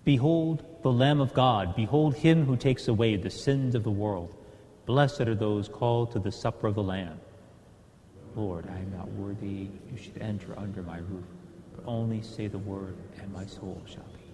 Behold the Lamb of God. Behold him who takes away the sins of the world. Blessed are those called to the supper of the Lamb. Lord, I am not worthy you should enter under my roof, but only say the word, and my soul shall be